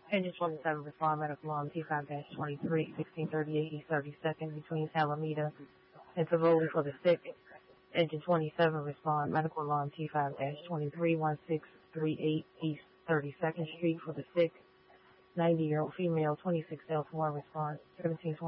Engine 27 respond medical alarm T5-23, 1638 East 32nd between Alameda and Tivoli for the sick. Engine 27 respond medical alarm T5-23, 1638 East 32nd Street for the sick. 90-year-old female, 26L4 response 1720.